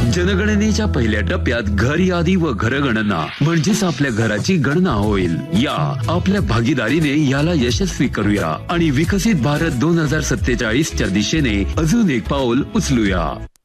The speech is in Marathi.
जनगणनेच्या पहिल्या टप्प्यात घर यादी व घरगणना म्हणजेच आपल्या घराची गणना होईल। या आपल्या भागीदारीने याला यशस्वी करूया आणि विकसित भारत 2047 च्या दिशेने अजून एक पाऊल उचलूया।